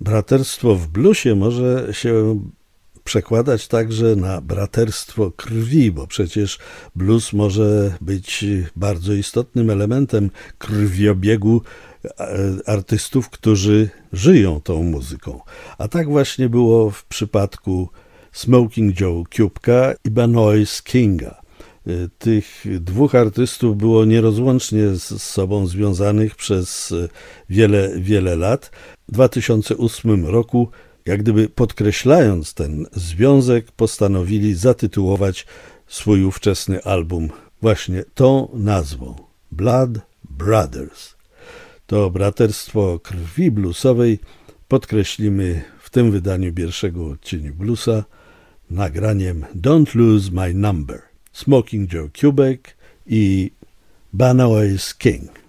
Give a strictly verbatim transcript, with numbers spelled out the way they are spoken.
Braterstwo w bluesie może się przekładać także na braterstwo krwi, bo przecież blues może być bardzo istotnym elementem krwiobiegu artystów, którzy żyją tą muzyką. A tak właśnie było w przypadku Smoking Joe Kubka i Banois Kinga. Tych dwóch artystów było nierozłącznie z sobą związanych przez wiele, wiele lat. W dwa tysiące ósmym roku, jak gdyby podkreślając ten związek, postanowili zatytułować swój ówczesny album właśnie tą nazwą Blood Brothers. To braterstwo krwi bluesowej podkreślimy w tym wydaniu pierwszego odcieniu bluesa nagraniem Don't Lose My Number. Smoking Joe Kubek i Banois King.